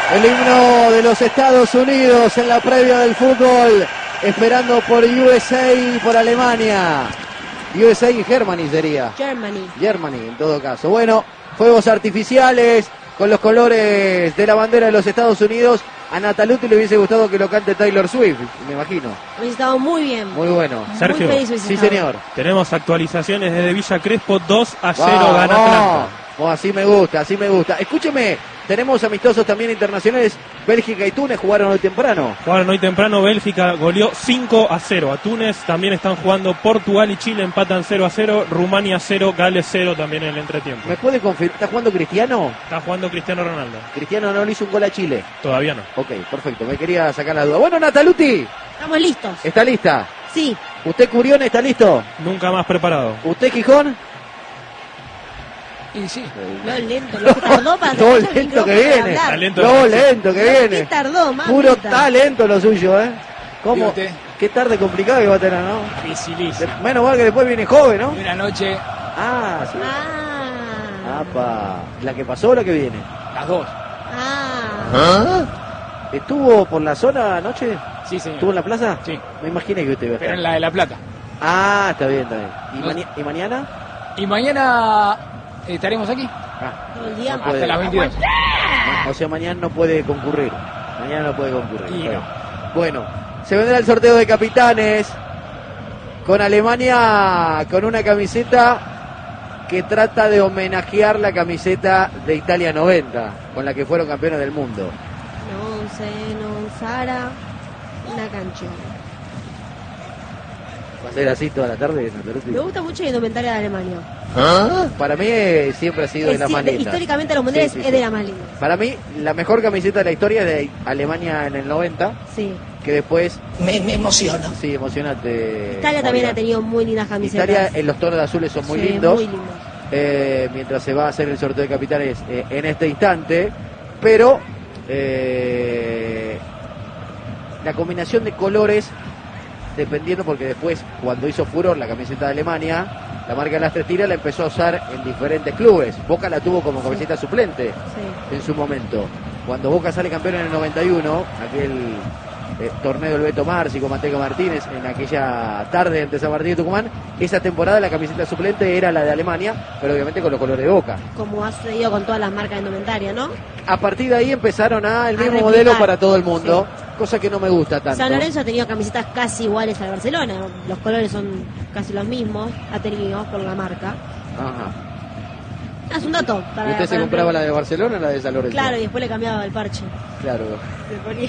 El himno de los Estados Unidos en la previa del fútbol, esperando por USA y por Alemania. USA y Germany sería. Germany, en todo caso. Bueno, fuegos artificiales con los colores de la bandera de los Estados Unidos. A Nataluti le hubiese gustado que lo cante Taylor Swift, me imagino. Hubiese estado muy bien. Muy bueno. Sergio, muy feliz, sí señor. Tenemos actualizaciones desde Villa Crespo, 2-0 gana Atlanta. Así me gusta, así me gusta. Escúcheme, tenemos amistosos también internacionales. Bélgica y Túnez jugaron hoy temprano. Bélgica goleó 5-0 a Túnez. También están jugando Portugal y Chile, empatan 0-0. Rumania 0, Gales 0 también en el entretiempo. ¿Me puede confirmar? ¿Está jugando Cristiano? Está jugando Cristiano Ronaldo. Cristiano no le hizo un gol a Chile. Todavía no. Ok, perfecto, me quería sacar la duda. Bueno, Nataluti. Estamos listos. ¿Está lista? Sí. ¿Usted, Curión, está listo? Nunca más preparado. ¿Usted, Gijón? Y sí. Lo lento, lo que tardó para Lo lento que viene. Lo lento que viene. ¿Qué tardó, mamita? Puro talento lo suyo, ¿eh? ¿Cómo? Qué tarde complicada que va a tener, ¿no? Dificilísimo. Menos mal que después viene joven, ¿no? Una noche. Ah, sí. Apa. ¿La que pasó o la que viene? Las dos. ¿Estuvo por la zona anoche? Sí, señor. ¿Estuvo en la plaza? Sí. Me imaginé que usted iba a estar. Pero en la de La Plata. Ah, está bien, está bien. ¿Y, No. ¿y mañana? Y mañana estaremos aquí. Todo el día. No puede. Hasta las 22. O sea, mañana no puede concurrir. Mañana no puede concurrir. Y no. Bueno, se vendrá el sorteo de capitanes con Alemania con una camiseta que trata de homenajear la camiseta de Italia 90, con la que fueron campeones del mundo. Non Sara, una canción. ¿Va a ser así toda la tarde? Me gusta mucho la indumentaria de Alemania. Para mí siempre ha sido de las más lindas. Históricamente los mundiales es de las más lindas. Para mí la mejor camiseta de la historia es de Alemania en el 90. Sí. Que después... Me emociona. Sí, emocionante. Italia también ha tenido muy lindas camisetas. Italia en los tonos azules son muy lindos. Muy lindos. Mientras se va a hacer el sorteo de capitanes en este instante. Pero la combinación de colores, dependiendo, porque después cuando hizo furor la camiseta de Alemania, la marca de las tres tiras la empezó a usar en diferentes clubes. Boca la tuvo como camiseta suplente en su momento. Cuando Boca sale campeón en el 91, aquel torneo del Beto Marci con Manteca Martínez, en aquella tarde ante San Martín de Tucumán, esa temporada la camiseta suplente era la de Alemania, pero obviamente con los colores de Boca. Como ha sucedido con todas las marcas de indumentaria, ¿no? A partir de ahí empezaron el mismo replicar, modelo para todo el mundo, cosa que no me gusta tanto. San Lorenzo ha tenido camisetas casi iguales al Barcelona, los colores son casi los mismos, ha tenido con la marca. Ajá. Es un dato. ¿Y usted se compraba la de Barcelona o la de San Lorenzo? Claro, y después le cambiaba el parche. Claro. Le ponía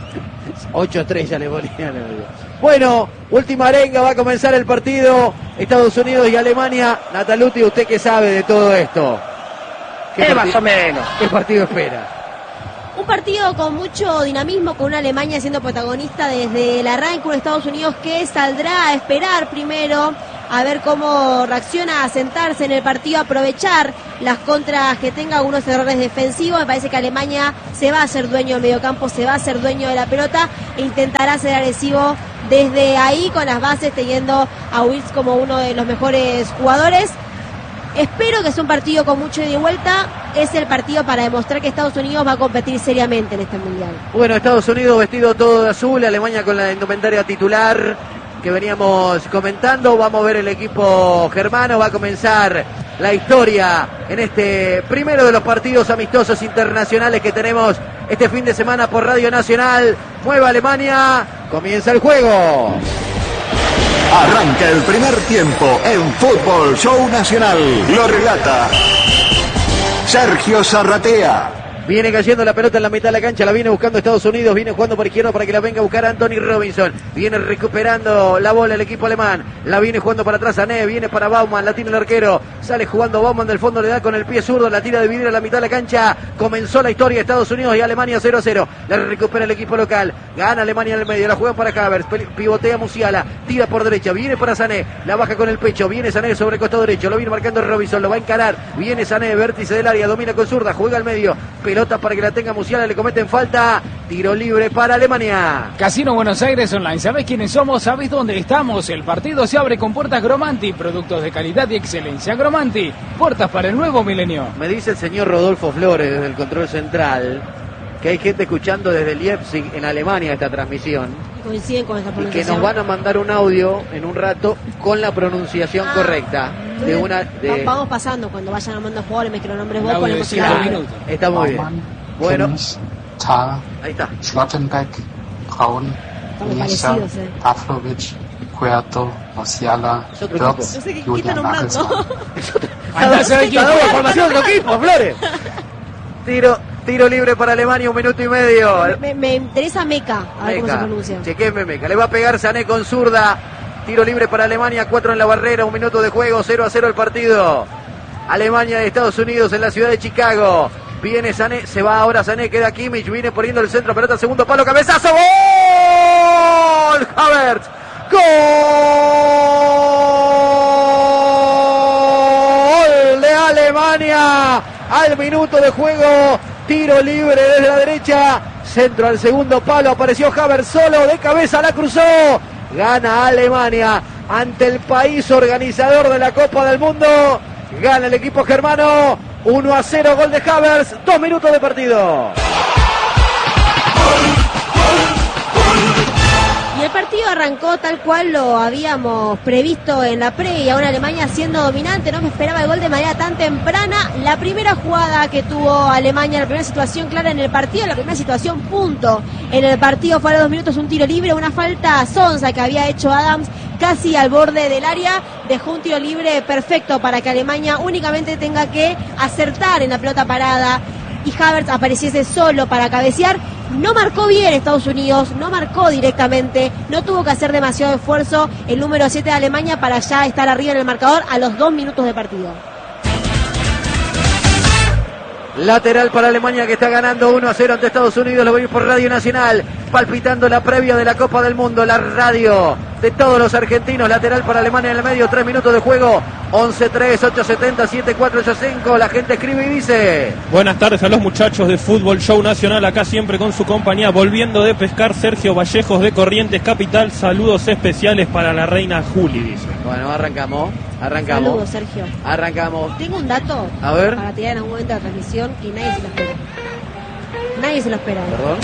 8 estrellas le ponían. Bueno, última arenga, va a comenzar el partido Estados Unidos y Alemania. Nataluti, ¿usted qué sabe de todo esto? Más o menos. ¿Qué partido espera? un partido con mucho dinamismo, con una Alemania siendo protagonista desde el arranque, un Estados Unidos que saldrá a esperar primero, a ver cómo reacciona, a sentarse en el partido, a aprovechar las contras que tenga, algunos errores defensivos. Me parece que Alemania se va a hacer dueño del mediocampo, se va a hacer dueño de la pelota e intentará ser agresivo desde ahí, con las bases, teniendo a Wills como uno de los mejores jugadores. Espero que sea un partido con mucho ida y vuelta. Es el partido para demostrar que Estados Unidos va a competir seriamente en este mundial. Bueno, Estados Unidos vestido todo de azul, Alemania con la indumentaria titular que veníamos comentando. Vamos a ver el equipo germano. Va a comenzar la historia en este primero de los partidos amistosos internacionales que tenemos este fin de semana por Radio Nacional. Mueve Alemania, comienza el juego. Arranca el primer tiempo en Fútbol Show Nacional. Lo relata Sergio Zarratea. Viene cayendo la pelota en la mitad de la cancha, la viene buscando Estados Unidos, viene jugando por izquierda para que la venga a buscar Anthony Robinson. Viene recuperando la bola el equipo alemán, la viene jugando para atrás Sané, viene para Baumann, la tiene el arquero, sale jugando Baumann del fondo, le da con el pie zurdo, la tira de vidrio a la mitad de la cancha. Comenzó la historia, Estados Unidos y Alemania 0-0. La recupera el equipo local, gana Alemania en el medio, la juegan para Havertz, pivotea Musiala, tira por derecha, viene para Sané, la baja con el pecho, viene Sané sobre el costado derecho, lo viene marcando Robinson, lo va a encarar, viene Sané, vértice del área, domina con zurda, juega al medio, pelota para que la tenga Musiala, le cometen falta, tiro libre para Alemania. Casino Buenos Aires Online, ¿sabés quiénes somos? ¿Sabés dónde estamos? El partido se abre con puertas Gromanti, productos de calidad y excelencia. Gromanti, puertas para el nuevo milenio. Me dice el señor Rodolfo Flores desde el control central que hay gente escuchando desde Leipzig en Alemania esta transmisión. Coinciden con esta Y que pronunciación. nos van a mandar un audio en un rato con la pronunciación correcta de una de... Vamos pasando, cuando vayan armando jugadores, me que lo nombres vos, El audio de ponemos 5 el audio. minutos. Está muy bien. Bueno, Tar, ahí está. Schlottenbeck, Braun, Estamos Nisha, parecidos, Pavlovic, Puerto, Musiala, Es otro Wirtz, No sé qué está Julian nombrando. Nagelsmann. Andá a saber quién Está dando fue. información de otro equipo, Flores. Tiro libre para Alemania, 1 minuto y medio. Me interesa Meca, a ver cómo se pronuncia. Chequenme Meca. Le va a pegar Sané con zurda. Tiro libre para Alemania, 4 en la barrera, 1 minuto de juego, 0-0 el partido. Alemania de Estados Unidos en la ciudad de Chicago. Viene Sané, se va ahora Sané, queda Kimmich, viene poniendo el centro, pelota, segundo palo, cabezazo, ¡gol! Havertz, ¡gol de Alemania! Al minuto de juego, tiro libre desde la derecha, centro al segundo palo, apareció Havertz solo, de cabeza la cruzó, gana Alemania ante el país organizador de la Copa del Mundo, gana el equipo germano, 1-0, gol de Havertz, 2 minutos de partido. Y el partido arrancó tal cual lo habíamos previsto en la pre, y ahora Alemania siendo dominante. No me esperaba el gol de manera tan temprana. La primera jugada que tuvo Alemania, la primera situación clara en el partido, la primera situación punto en el partido fue a los 2 minutos, un tiro libre, una falta sonsa que había hecho Adams casi al borde del área, dejó un tiro libre perfecto para que Alemania únicamente tenga que acertar en la pelota parada y Havertz apareciese solo para cabecear. No marcó bien Estados Unidos, no marcó directamente, no tuvo que hacer demasiado esfuerzo el número 7 de Alemania para ya estar arriba en el marcador a los 2 minutos de partido. Lateral para Alemania que está ganando 1-0 ante Estados Unidos. Lo veis por Radio Nacional, palpitando la previa de la Copa del Mundo, la radio de todos los argentinos. Lateral para Alemania en el medio, 3 minutos de juego, 11-3, 8-70, 7-4, 8-5. La gente escribe y dice: Buenas tardes a los muchachos de Fútbol Show Nacional, acá siempre con su compañía, volviendo de pescar, Sergio Vallejos de Corrientes Capital. Saludos especiales para la reina Juli, dice. Bueno, arrancamos. Saludos, Sergio. Arrancamos. Tengo un dato A ver. para tirar en algún momento de la transmisión que nadie se lo espera. Nadie se lo espera.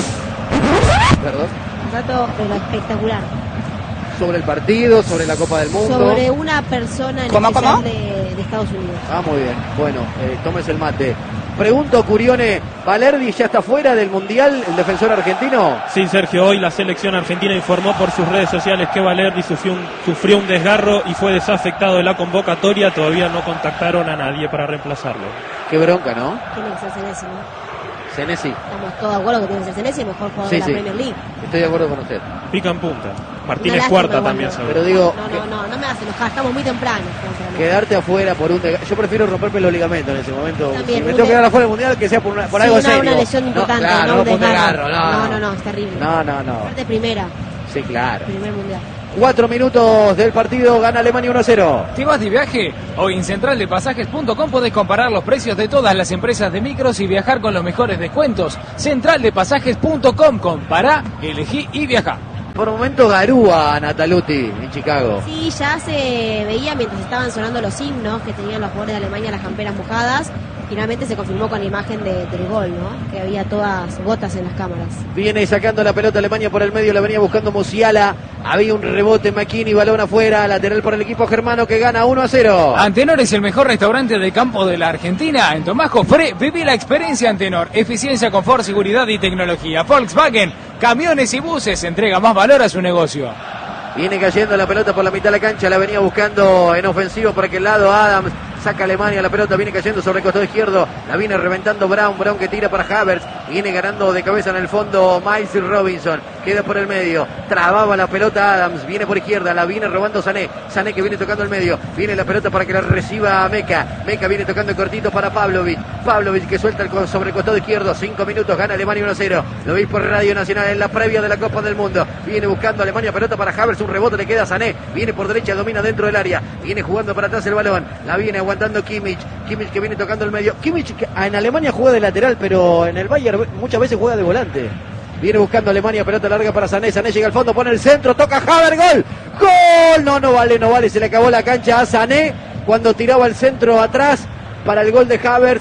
Perdón. Un dato de lo espectacular. Sobre el partido, sobre la Copa del Mundo. Sobre una persona en especial de Estados Unidos. Ah, muy bien. Bueno, tómese el mate. Pregunto, Curione, ¿Valerdi ya está fuera del Mundial, el defensor argentino? Sí, Sergio, hoy la selección argentina informó por sus redes sociales que Valerdi sufrió un desgarro y fue desafectado de la convocatoria. Todavía no contactaron a nadie para reemplazarlo. Qué bronca, ¿no? Tiene que ser Senesi, ¿no? Senesi. Estamos todos de acuerdo que tiene que ser Senesi, el mejor jugador de la Premier League. Estoy de acuerdo con usted. Pica en punta. Una Martínez lástima, Cuarta bueno. también sabe. Pero digo, No me hagas enojar, estamos muy temprano. quedarte afuera por un desgarro. Yo prefiero romperme los ligamentos en ese momento. También, si me un tengo que quedar afuera del Mundial, que sea por Sí, algo serio. una lesión importante, no, claro, no un por un desgarro. desgarro. No, es terrible. No. Aparte primera, Sí, claro. primer mundial. 4 minutos del partido, gana Alemania 1-0. ¿Te vas de viaje? Hoy en centraldepasajes.com podés comparar los precios de todas las empresas de micros y viajar con los mejores descuentos. Centraldepasajes.com, compará, elegí y viajá. Por momento Garúa Nataluti en Chicago. Sí, ya se veía mientras estaban sonando los himnos que tenían los jugadores de Alemania, las camperas mojadas. Finalmente se confirmó con la imagen del gol, ¿no? Que había todas gotas en las cámaras. Viene sacando la pelota Alemania por el medio, la venía buscando Musiala. Había un rebote, McKinney, balón afuera, lateral por el equipo germano que gana 1-0. Antenor es el mejor restaurante de campo de la Argentina. En Tomás Jofré, viví la experiencia Antenor. Eficiencia, confort, seguridad y tecnología. Volkswagen, camiones y buses, entrega más valor a su negocio. Viene cayendo la pelota por la mitad de la cancha, la venía buscando en ofensivo por aquel lado Adams. Saca Alemania la pelota, viene cayendo sobre el costado izquierdo, la viene reventando Brown que tira para Havertz, viene ganando de cabeza en el fondo Miles Robinson, queda por el medio, trababa la pelota Adams, viene por izquierda, la viene robando Sané que viene tocando el medio, viene la pelota para que la reciba Meca viene tocando cortito para Pavlovic que suelta sobre el costado izquierdo, 5 minutos, gana Alemania 1-0, lo veis por Radio Nacional en la previa de la Copa del Mundo, viene buscando Alemania, pelota para Havertz, un rebote le queda a Sané, viene por derecha, domina dentro del área, viene jugando para atrás el balón, la viene aguantando Kimmich que viene tocando el medio. Kimmich que en Alemania juega de lateral, pero en el Bayern muchas veces juega de volante. Viene buscando Alemania, pelota larga para Sané llega al fondo, pone el centro, toca Havertz, gol, no vale, se le acabó la cancha a Sané cuando tiraba el centro atrás para el gol de Havertz.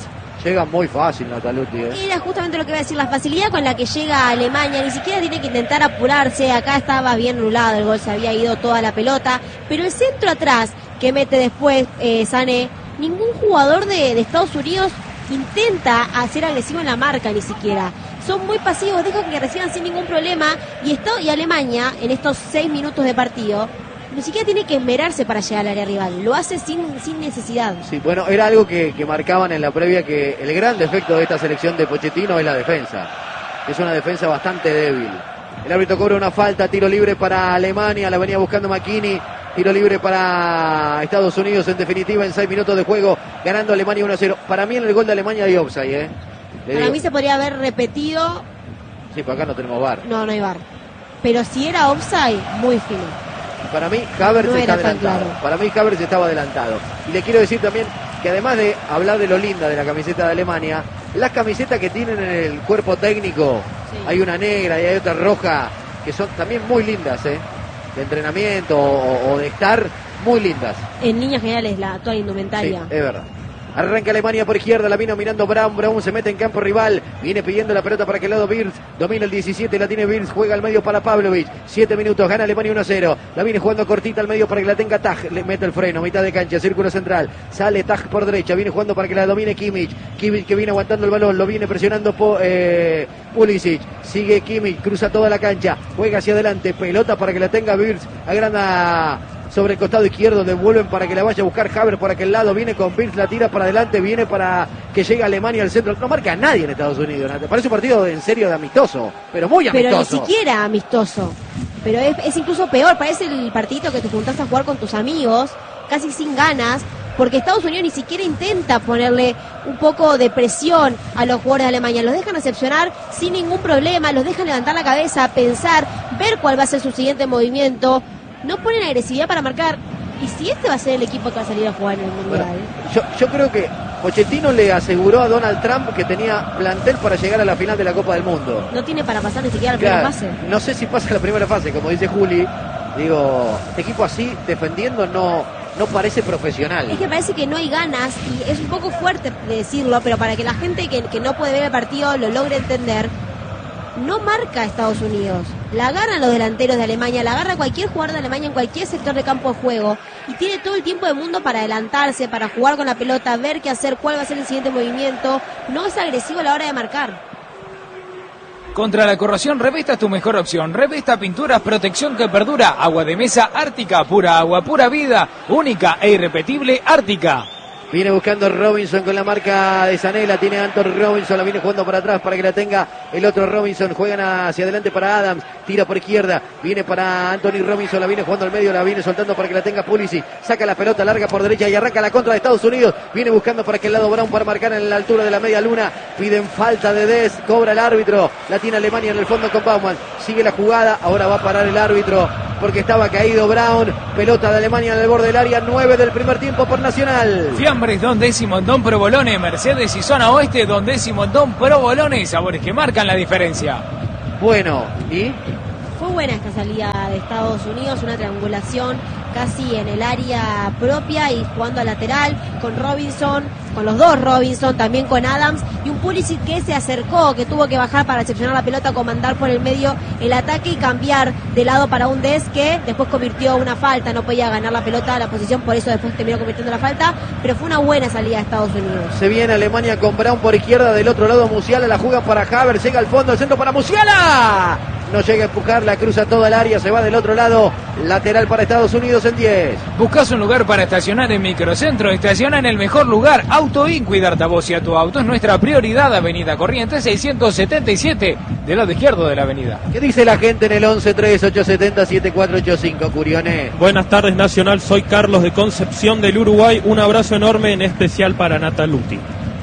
Llega muy fácil Nataluti. Era justamente lo que iba a decir, la facilidad con la que llega a Alemania, ni siquiera tiene que intentar apurarse, acá estaba bien anulado el gol, se había ido toda la pelota, pero el centro atrás que mete después Sané, ningún jugador de Estados Unidos intenta hacer agresivo en la marca ni siquiera. Son muy pasivos, dejan que reciban sin ningún problema y Alemania en estos 6 minutos de partido ni siquiera tiene que esmerarse para llegar al área rival, lo hace sin necesidad. Sí, bueno, era algo que marcaban en la previa, que el gran defecto de esta selección de Pochettino es la defensa. Es una defensa bastante débil. El árbitro cobra una falta, tiro libre para Alemania, la venía buscando McKinney. Tiro libre para Estados Unidos, en definitiva, en 6 minutos de juego, ganando Alemania 1-0. Para mí en el gol de Alemania hay offside, Para mí se podría haber repetido. Sí, pero acá no tenemos VAR. No hay VAR. Pero si era offside, muy fino. Para mí Havertz no está era tan adelantado. claro. Para mí Havertz estaba adelantado. Y le quiero decir también que además de hablar de lo linda de la camiseta de Alemania, las camisetas que tienen en el cuerpo técnico, sí. Hay una negra y hay otra roja, que son también muy lindas, de entrenamiento o de estar, muy lindas. En líneas generales la actual indumentaria. Sí, es verdad. Arranca Alemania por izquierda, la vino mirando Brown se mete en campo rival, viene pidiendo la pelota para que el lado Wirtz, domina el 17, la tiene Wirtz, juega al medio para Pavlovic, 7 minutos, gana Alemania 1-0, la viene jugando cortita al medio para que la tenga Taj, le mete el freno, mitad de cancha, círculo central, sale Taj por derecha, viene jugando para que la domine Kimmich que viene aguantando el balón, lo viene presionando Pulisic, sigue Kimmich, cruza toda la cancha, juega hacia adelante, pelota para que la tenga Wirtz, agranda sobre el costado izquierdo, devuelven para que la vaya a buscar Havertz por aquel lado, viene con Wirtz, la tira para adelante, viene para que llegue Alemania al centro, no marca a nadie en Estados Unidos, parece un partido en serio de amistoso, pero muy amistoso. Pero ni siquiera amistoso, pero es incluso peor, parece el partidito que te juntás a jugar con tus amigos, casi sin ganas, porque Estados Unidos ni siquiera intenta ponerle un poco de presión a los jugadores de Alemania, los dejan recepcionar sin ningún problema, los dejan levantar la cabeza, pensar, ver cuál va a ser su siguiente movimiento. No ponen agresividad para marcar. ¿Y si este va a ser el equipo que va a salir a jugar en el Mundial? Bueno, yo creo que Pochettino le aseguró a Donald Trump que tenía plantel para llegar a la final de la Copa del Mundo. No tiene para pasar ni siquiera la primera fase. No sé si pasa la primera fase, como dice Juli. Digo, este equipo así, defendiendo, no parece profesional. Es que parece que no hay ganas, y es un poco fuerte decirlo, pero para que la gente que no puede ver el partido lo logre entender, no marca a Estados Unidos. La agarran los delanteros de Alemania, la agarra cualquier jugador de Alemania en cualquier sector de campo de juego y tiene todo el tiempo del mundo para adelantarse, para jugar con la pelota, ver qué hacer, cuál va a ser el siguiente movimiento. No es agresivo a la hora de marcar. Contra la corrosión, Revesta es tu mejor opción. Revesta Pinturas, protección que perdura. Agua de mesa Ártica, pura agua, pura vida. Única e irrepetible Ártica. Viene buscando Robinson con la marca de Sané, la tiene Anton Robinson, la viene jugando para atrás para que la tenga el otro Robinson, juegan hacia adelante para Adams, tira por izquierda, viene para Anthony Robinson, la viene jugando al medio, la viene soltando para que la tenga Pulisic, saca la pelota larga por derecha y arranca la contra de Estados Unidos, viene buscando para que el lado Brown para marcar en la altura de la media luna, piden falta de Dest, cobra el árbitro, la tiene Alemania en el fondo con Baumann, sigue la jugada, ahora va a parar el árbitro porque estaba caído Brown, pelota de Alemania en el borde del área, 9 del primer tiempo por Nacional. Fiambres Don Décimo Don Provolone, Mercedes y Zona Oeste Don Décimo Don Provolone, sabores que marcan la diferencia. Bueno, ¿y? Fue buena esta salida de Estados Unidos, una triangulación casi en el área propia y jugando a lateral con Robinson, con los dos Robinson, también con Adams y un Pulisic que se acercó, que tuvo que bajar para recepcionar la pelota, comandar por el medio el ataque y cambiar de lado para un Dest que después convirtió una falta, no podía ganar la pelota a la posición, por eso después terminó convirtiendo la falta, pero fue una buena salida de Estados Unidos. Se viene Alemania con Brown por izquierda, del otro lado Musiala, la juega para Havertz, llega al fondo, el centro para Musiala, no llega a empujar, la cruza toda el área, se va del otro lado, lateral para Estados Unidos en 10. ¿Buscas un lugar para estacionar en Microcentro? Estaciona en el mejor lugar, Auto In, cuidarte a vos y a tu auto es nuestra prioridad. Avenida Corrientes 677, del lado izquierdo de la avenida. ¿Qué dice la gente en el 11-3870-7485, Curiones? Buenas tardes, Nacional, soy Carlos de Concepción del Uruguay, un abrazo enorme, en especial para Nataluti.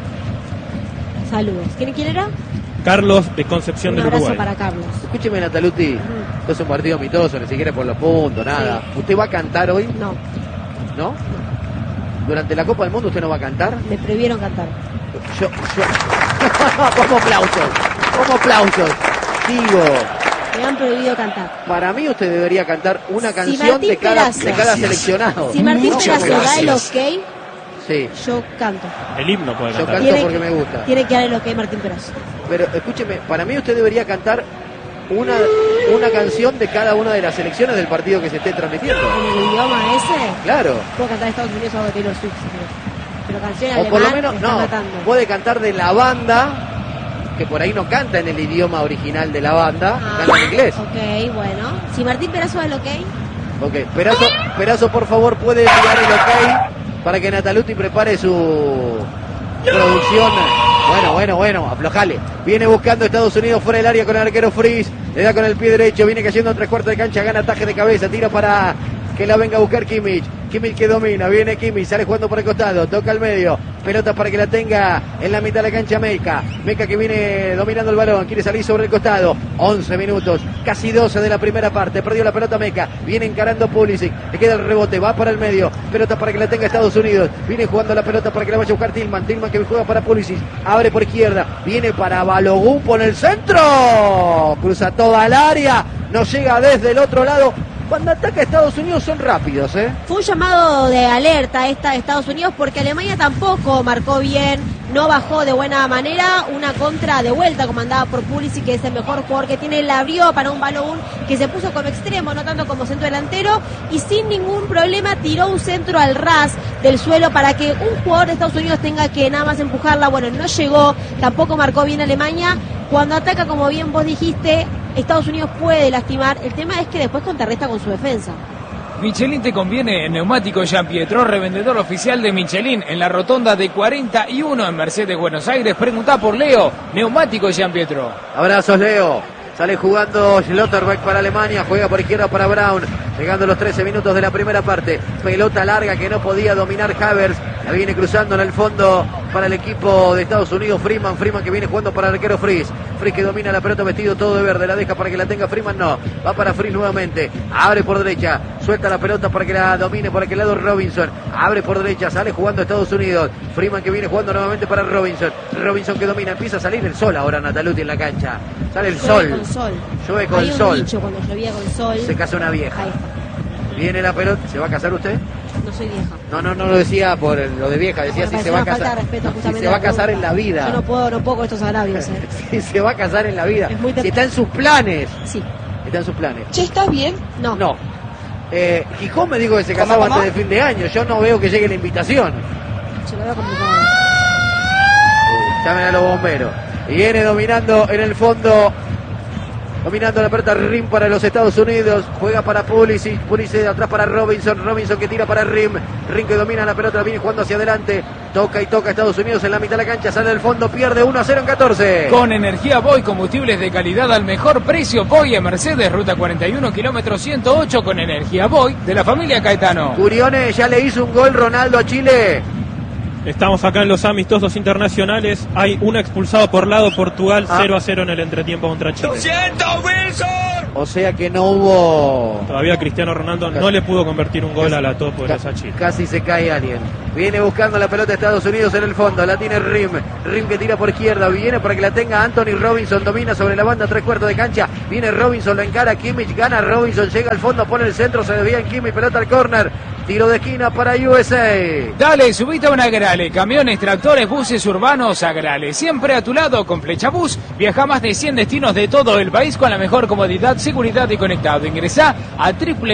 Saludos. ¿Quién era? Carlos de Concepción del Uruguay. Un abrazo para Carlos. Escúcheme, Nataluti, esto es un partido amistoso, ni siquiera por los puntos, nada. Sí. ¿Usted va a cantar hoy? No. ¿No? ¿Durante la Copa del Mundo usted no va a cantar? Me prohibieron cantar. Como aplausos. Digo, me han prohibido cantar. Para mí usted debería cantar una canción de cada seleccionado. Si Martín Perazo da el ok, Sí. Yo canto. El himno puede Yo cantar. canto porque me gusta. Tiene que dar el ok Martín Perazzo. Pero escúcheme, para mí usted debería cantar una canción de cada una de las selecciones del partido que se esté transmitiendo. En el idioma ese, Claro. puedo cantar Estados Unidos o algo de Taylor Swift. Pero canción en O alemán por lo menos, me está no, matando. puede cantar de la banda, que por ahí no canta en el idioma original de la banda, canta en inglés. Ok, bueno. Si Martín Perazzo da el ok, Ok, Perazo, por favor, puede enviar el ok para que Nataluti prepare su producción. Bueno, aflojale. Viene buscando Estados Unidos fuera del área con el arquero Fries. Le da con el pie derecho, viene cayendo en 3/4 de cancha, gana ataque de cabeza, tira para que la venga a buscar Kimmich. Kimmich que domina, viene Kimmich, sale jugando por el costado, toca al medio, pelota para que la tenga en la mitad de la cancha Meca. Meca que viene dominando el balón, quiere salir sobre el costado. 11 minutos, casi 12 de la primera parte, perdió la pelota Meca, viene encarando Pulisic, le queda el rebote, va para el medio, pelota para que la tenga Estados Unidos, viene jugando la pelota para que la vaya a buscar Tillman que juega para Pulisic, abre por izquierda, viene para Balogun por el centro, cruza toda el área, no llega desde el otro lado. Cuando ataca Estados Unidos son rápidos, ¿eh? fue un llamado de alerta esta de Estados Unidos porque Alemania tampoco marcó bien, no bajó de buena manera, una contra de vuelta comandada por Pulisic, que es el mejor jugador que tiene, la abrió para un balón que se puso como extremo, no tanto como centro delantero, y sin ningún problema tiró un centro al ras del suelo para que un jugador de Estados Unidos tenga que nada más empujarla. Bueno, no llegó, tampoco marcó bien Alemania. Cuando ataca, como bien vos dijiste, Estados Unidos puede lastimar. El tema es que después contrarresta con su defensa. Michelin te conviene en Neumático Gianpietro, revendedor oficial de Michelin en la rotonda de 41 en Mercedes, Buenos Aires. Preguntá por Leo, Neumático Gianpietro. Abrazos, Leo. Sale jugando Schlotterbeck para Alemania, juega por izquierda para Brown, llegando a los 13 minutos de la primera parte. Pelota larga que no podía dominar Havertz, la viene cruzando en el fondo para el equipo de Estados Unidos. Freeman que viene jugando para el arquero Fries que domina la pelota vestido todo de verde, la deja para que la tenga Freeman, no, va para Fries nuevamente, abre por derecha, suelta la pelota para que la domine por aquel lado Robinson, abre por derecha, sale jugando Estados Unidos. Freeman que viene jugando nuevamente para Robinson que domina, empieza a salir el sol ahora Nataluti en la cancha, sale el sol. Llueve con Hay un sol. dicho, cuando llovía con sol. Se casa una vieja. Ahí está. Viene la pelota. ¿Se va a casar usted? No soy vieja. No lo decía por lo de vieja. Decía Bueno, si se va a falta de casar. respeto, Si justamente, se va a la casar en pregunta. la vida. Yo no puedo con estos agravios. Si se va a casar en la vida. Es muy Si está en sus planes. Sí. Está en sus planes. Che, ¿estás bien? No. No. Gijón me dijo que se casaba ¿Cómo? antes de fin de año. Yo no veo que llegue la invitación. Se lo veo complicado. Llamen a los bomberos. Y viene dominando en el fondo. Dominando la pelota Rim para los Estados Unidos. Juega para Pulisic de atrás para Robinson que tira para Rim que domina la pelota, viene jugando hacia adelante. Toca Estados Unidos en la mitad de la cancha. Sale del fondo, pierde 1-0 en 14. Con Energía Boy, combustibles de calidad al mejor precio. Boy en Mercedes, ruta 41, kilómetro 108, con Energía Boy de la familia Caetano. Curione, ya le hizo un gol Ronaldo a Chile. Estamos acá en los amistosos internacionales. Hay un expulsado por lado, Portugal 0-0 en el entretiempo contra Chile. O sea que no hubo... Todavía Cristiano Ronaldo no le pudo convertir un gol a la topoderosa Chile. Casi se cae alguien. Viene buscando la pelota de Estados Unidos en el fondo. La tiene Rim que tira por izquierda. Viene para que la tenga Anthony Robinson. Domina sobre la banda, 3/4 de cancha. Viene Robinson, lo encara Kimmich. Gana Robinson, llega al fondo, pone el centro. Se desvía en Kimmich, pelota al córner. Tiro de esquina para USA. Dale, subite a una Agrale. Camiones, tractores, buses urbanos, Agrale. Siempre a tu lado con Flechabús. Viaja a más de 100 destinos de todo el país con la mejor comodidad, seguridad y conectado. Ingresá a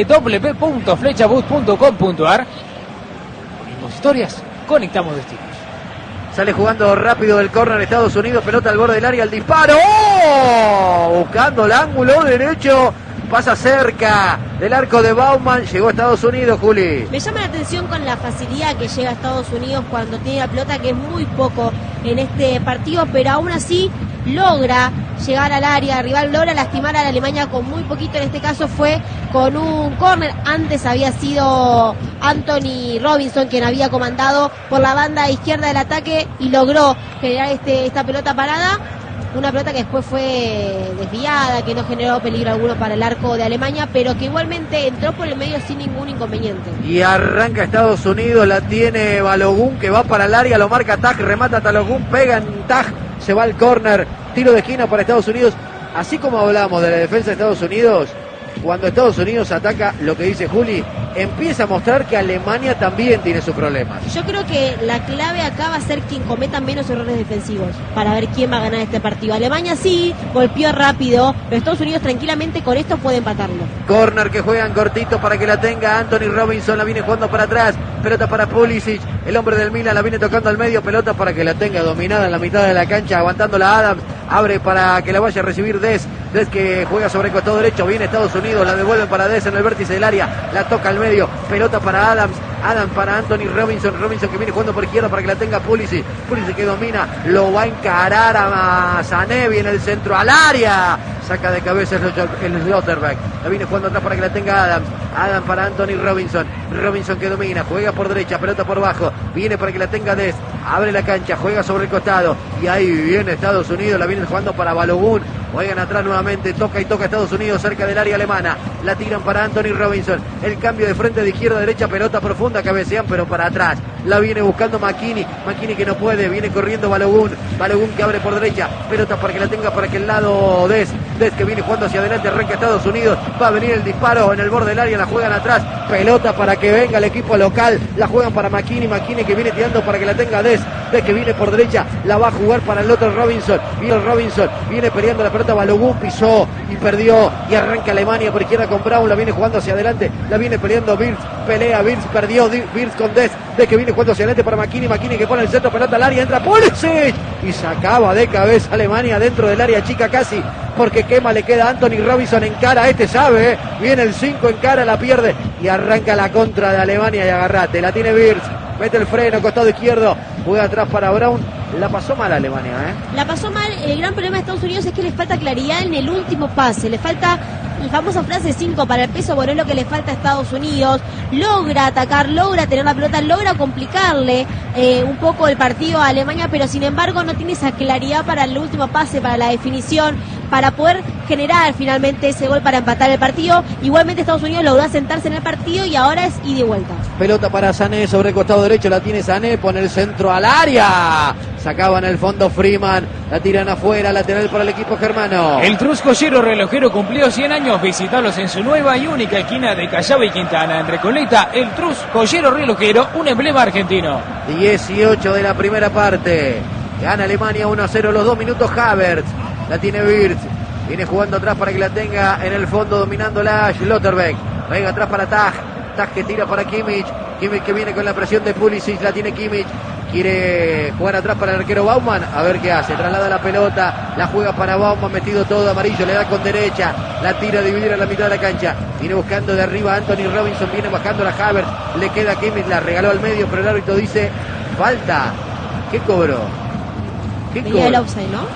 www.flechabus.com.ar. Unimos historias, conectamos destinos. Sale jugando rápido del córner Estados Unidos. Pelota al borde del área, el disparo. ¡Oh! Buscando el ángulo derecho. Pasa cerca del arco de Baumann. Llegó a Estados Unidos, Juli. Me llama la atención con la facilidad que llega a Estados Unidos cuando tiene la pelota, que es muy poco en este partido, pero aún así logra llegar al área rival, logra lastimar a la Alemania con muy poquito. En este caso fue con un córner. Antes había sido Anthony Robinson quien había comandado por la banda izquierda del ataque y logró generar esta pelota parada. Una pelota que después fue desviada, que no generó peligro alguno para el arco de Alemania, pero que igualmente entró por el medio sin ningún inconveniente. Y arranca Estados Unidos, la tiene Balogun que va para el área, lo marca Taj, remata Balogun, pega en Taj, se va al córner, tiro de esquina para Estados Unidos. Así como hablamos de la defensa de Estados Unidos, cuando Estados Unidos ataca, lo que dice Juli, empieza a mostrar que Alemania también tiene sus problemas. Yo creo que la clave acá va a ser quien cometa menos errores defensivos para ver quién va a ganar este partido. Alemania sí golpeó rápido, pero Estados Unidos tranquilamente con esto puede empatarlo. Corner que juegan cortito para que la tenga Anthony Robinson, la viene jugando para atrás, pelota para Pulisic, el hombre del Milan la viene tocando al medio, pelota para que la tenga dominada en la mitad de la cancha, aguantándola Adams, abre para que la vaya a recibir Des que juega sobre el costado derecho, viene Estados Unidos, la devuelven para Des en el vértice del área, la toca al medio, pelota para Adams para Anthony Robinson que viene jugando por izquierda para que la tenga Pulisic que domina, lo va a encarar a Sané, viene el centro al área, saca de cabeza el Slotterbeck, la viene jugando atrás para que la tenga Adams para Anthony Robinson que domina, juega por derecha, pelota por bajo, viene para que la tenga Des, abre la cancha, juega sobre el costado, y ahí viene Estados Unidos, la viene jugando para Balogun, juegan atrás nuevamente, toca Estados Unidos cerca del área alemana, la tiran para Anthony Robinson, el cambio de frente de izquierda a derecha, pelota profunda, cabecean pero para atrás, la viene buscando McKinney que no puede, viene corriendo Balogun que abre por derecha, pelota para que la tenga para aquel lado Des que viene jugando hacia adelante, arranca Estados Unidos, va a venir el disparo en el borde del área, la juegan atrás, pelota para que venga el equipo local, la juegan para McKinney que viene tirando para que la tenga Des que viene por derecha, la va a jugar para el otro Robinson, viene peleando la pelota, Balogun pisó y perdió, y arranca Alemania por izquierda con Braun, la viene jugando hacia adelante, la viene peleando Wirtz, perdió Wirtz con Des que viene jugando hacia adelante para McKinney que pone el centro, pelota al área, entra Pulisic y sacaba de cabeza Alemania dentro del área chica casi, porque quema, le queda Anthony Robinson en cara, sabe, viene el 5 en cara, la pierde y arranca la contra de Alemania y agarrate, la tiene Wirtz, mete el freno, costado izquierdo, juega atrás para Braun, la pasó mal Alemania, La pasó mal, el gran problema de Estados Unidos es que le falta claridad en el último pase, le falta la famosa frase 5 para el peso, bueno, es lo que le falta a Estados Unidos, logra atacar, logra tener la pelota, logra complicarle un poco el partido a Alemania, pero sin embargo no tiene esa claridad para el último pase, para la definición, para poder generar finalmente ese gol para empatar el partido. Igualmente Estados Unidos logró asentarse en el partido y ahora es ida y vuelta. Pelota para Sané sobre el costado derecho, la tiene Sané, pone el centro al área, sacaba en el fondo Freeman, la tiran afuera, lateral para el equipo germano. El Trus Joyero Relojero cumplió 100 años, visitalos en su nueva y única esquina de Callao y Quintana, en Recoleta. El Trus Joyero Relojero, un emblema argentino. 18 de la primera parte, gana Alemania 1-0, los 2 minutos Havertz, la tiene Wirtz, viene jugando atrás para que la tenga en el fondo, dominándola Schlotterbeck, venga atrás para Tag que tira para Kimmich que viene con la presión de Pulisic, la tiene Kimmich, quiere jugar atrás para el arquero Baumann, a ver qué hace, traslada la pelota, la juega para Baumann, metido todo amarillo, le da con derecha, la tira a dividir a la mitad de la cancha, viene buscando de arriba Anthony Robinson, viene bajando la Havertz, le queda a Kimmich, la regaló al medio, pero el árbitro dice falta. ¿Qué cobró? Venía el offside, ¿no?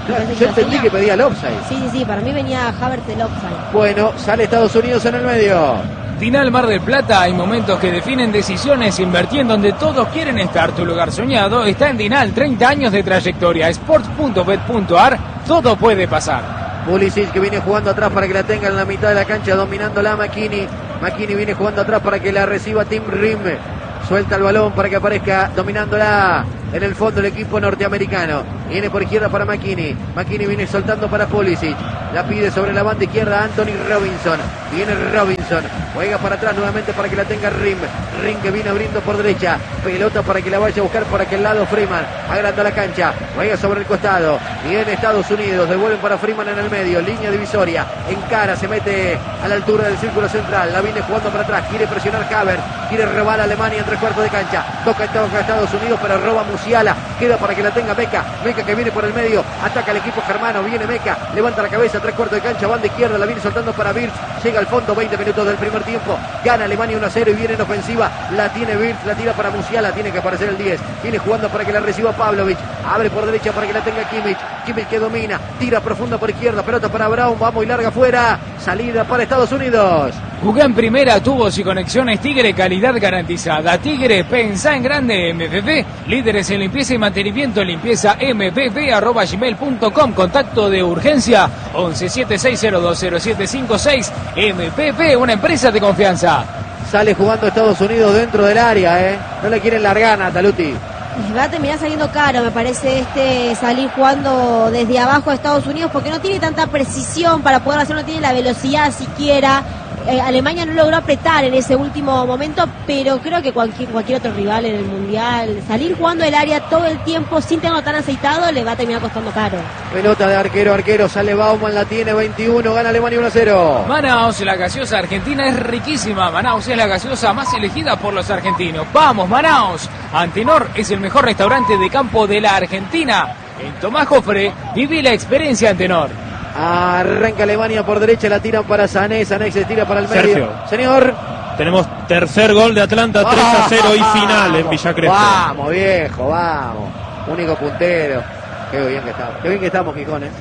Yo entendí que pedía el offside. Sí, para mí venía Havertz el offside. Bueno, sale Estados Unidos en el medio. Final Mar del Plata, hay momentos que definen decisiones, invertí en donde todos quieren estar, tu lugar soñado está en Dinal, 30 años de trayectoria, sports.bet.ar, todo puede pasar. Pulisic que viene jugando atrás para que la tenga en la mitad de la cancha, dominándola McKinney viene jugando atrás para que la reciba Tim Rim, suelta el balón para que aparezca dominándola en el fondo el equipo norteamericano, viene por izquierda para McKinney viene soltando para Pulisic, la pide sobre la banda izquierda Anthony Robinson, viene Robinson, juega para atrás nuevamente para que la tenga Rim que viene abriendo por derecha, pelota para que la vaya a buscar por aquel lado Freeman, agranda la cancha, juega sobre el costado, viene Estados Unidos, devuelven para Freeman en el medio, línea divisoria, encara, se mete a la altura del círculo central, la viene jugando para atrás, quiere presionar Havertz, quiere robar a Alemania en 3/4 de cancha, toca Estados Unidos pero roba Musiala, queda para que la tenga Meca que viene por el medio, ataca el equipo germano, viene Meca, levanta la cabeza, 3/4 de cancha, banda izquierda, la viene soltando para Wirtz, llega al fondo, 20 minutos del primer tiempo, gana Alemania 1-0 y viene en ofensiva, la tiene Wirtz, la tira para Musiala, tiene que aparecer el 10, viene jugando para que la reciba Pavlovic, abre por derecha para que la tenga Kimmich que domina, tira profunda por izquierda, pelota para Braun, va muy larga afuera, salida para Estados Unidos. Jugá en primera, tubos y conexiones Tigre, calidad garantizada. Tigre, pensá en grande. MPP, líderes en limpieza y mantenimiento, limpieza mpp@gmail.com. Contacto de urgencia 1176020756. MPP, una empresa de confianza. Sale jugando Estados Unidos dentro del área, no le quieren largar a Taluti. Va a terminar saliendo caro, me parece, salir jugando desde abajo a Estados Unidos, porque no tiene tanta precisión para poder hacerlo, no tiene la velocidad siquiera. Alemania no logró apretar en ese último momento, pero creo que cualquier otro rival en el Mundial, salir jugando el área todo el tiempo sin tenerlo tan aceitado, le va a terminar costando caro. Pelota de arquero, sale Baumann, la tiene 21, gana Alemania 1-0. Manaus, la gaseosa argentina es riquísima. Manaus es la gaseosa más elegida por los argentinos. ¡Vamos, Manaus! Antenor es el mejor restaurante de campo de la Argentina. En Tomás Jofre, viví la experiencia Antenor. Arranca Alemania por derecha, la tiran para Sané, Sané se tira para el medio. Sergio. Señor. Tenemos tercer gol de Atlanta, 3-0 y final en Villa Crespo. Vamos, viejo, vamos. Único puntero. Qué bien que estamos, Gijón, ¿eh?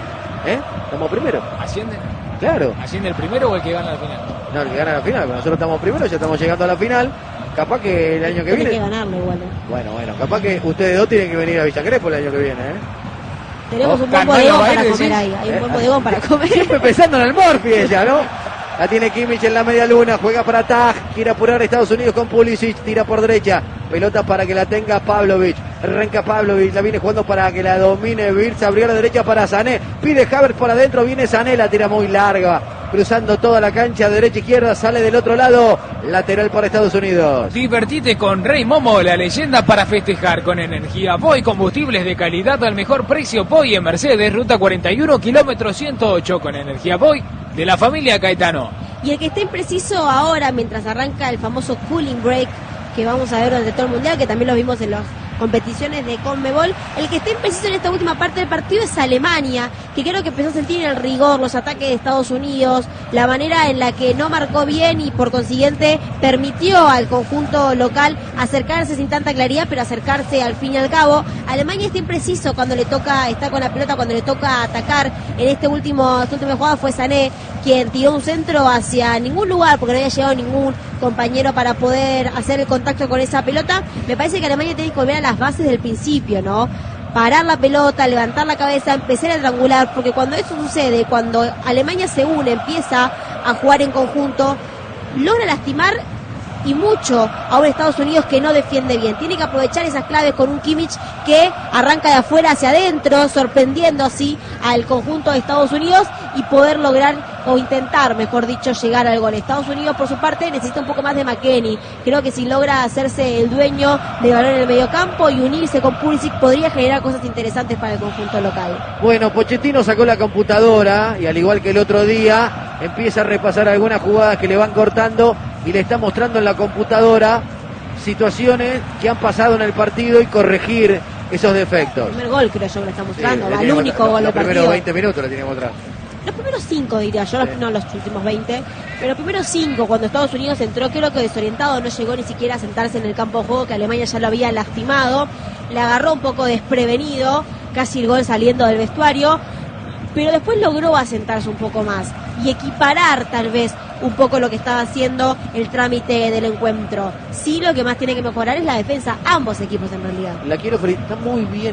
¿Estamos primero? ¿Ascienden? Claro. ¿Asciende el primero o el que gana la final? No, el que gana la final, pero nosotros estamos primero, ya estamos llegando a la final. Capaz que el año que viene... Tiene que ganarlo igual, Bueno, capaz que ustedes dos tienen que venir a Villa Crespo el año que viene, Tenemos un buen bodegón para comer ahí. Hay un buen bodegón para comer. Siempre pensando en el Morphy ella, ¿no? La tiene Kimmich en la media luna, juega para Taj, quiere apurar a Estados Unidos con Pulisic, tira por derecha, pelota para que la tenga Pavlovic, arranca Pavlovic, la viene jugando para que la domine Wirtz, abrió a la derecha para Sané, pide Havertz por adentro, viene Sané, la tira muy larga, cruzando toda la cancha, derecha izquierda, sale del otro lado, lateral para Estados Unidos. Divertite con Rey Momo, la leyenda para festejar con energía. Voy, combustibles de calidad al mejor precio. Voy en Mercedes, ruta 41, kilómetro 108, con energía Voy, de la familia Caetano. Y el que está impreciso ahora, mientras arranca el famoso cooling break, que vamos a ver durante todo el Mundial, que también lo vimos en las competiciones de CONMEBOL, el que está impreciso en esta última parte del partido es Alemania, que creo que empezó a sentir el rigor, los ataques de Estados Unidos, la manera en la que no marcó bien y por consiguiente permitió al conjunto local acercarse sin tanta claridad, pero acercarse al fin y al cabo. Alemania está impreciso cuando le toca, está con la pelota cuando le toca atacar. En esta última jugada fue Sané quien tiró un centro hacia ningún lugar porque no había llegado ningún compañero para poder hacer el contacto con esa pelota. Me parece que Alemania tiene que volver a las bases del principio, ¿no? Parar la pelota, levantar la cabeza, empezar a triangular, porque cuando eso sucede, cuando Alemania se une, empieza a jugar en conjunto, logra lastimar y mucho a un Estados Unidos que no defiende bien. Tiene que aprovechar esas claves con un Kimmich que arranca de afuera hacia adentro, sorprendiendo así al conjunto de Estados Unidos y poder lograr, o intentar, mejor dicho, llegar al gol. Estados Unidos, por su parte, necesita un poco más de McKennie. Creo que si logra hacerse el dueño de balón en el mediocampo y unirse con Pulisic, podría generar cosas interesantes para el conjunto local. Bueno, Pochettino sacó la computadora y al igual que el otro día, empieza a repasar algunas jugadas que le van cortando y le está mostrando en la computadora situaciones que han pasado en el partido y corregir esos defectos. El primer gol creo yo que le está mostrando, Sí, el único gol del partido. Los primeros 20 minutos le tiene que mostrar. Los primeros 5 diría yo, no los últimos 20, pero los primeros 5 cuando Estados Unidos entró, creo que desorientado, no llegó ni siquiera a sentarse en el campo de juego, que Alemania ya lo había lastimado, le agarró un poco desprevenido, casi el gol saliendo del vestuario, pero después logró asentarse un poco más y equiparar tal vez un poco lo que estaba haciendo el trámite del encuentro. Sí, lo que más tiene que mejorar es la defensa, ambos equipos en realidad. La quiero felicitar, está muy bien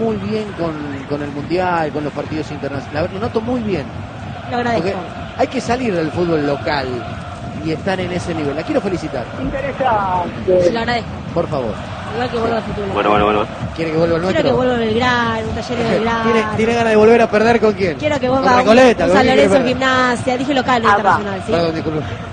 con el Mundial, con los partidos internacionales, lo noto muy bien. Lo agradezco. Porque hay que salir del fútbol local y estar en ese nivel. La quiero felicitar. Interesante. Lo agradezco. Por favor. Igual que vuelva al futuro. Bueno. ¿Quiere que vuelva el nuestro? Quiero que vuelva Belgrano, un taller de Belgrano. ¿Tiene ganas de volver a perder con quién? Quiero que Con vuelva Recoleta, un ¿con San quién quiere Lorenzo perder? Gimnasia, dije local, no internacional, ¿sí? Perdón, disculpe.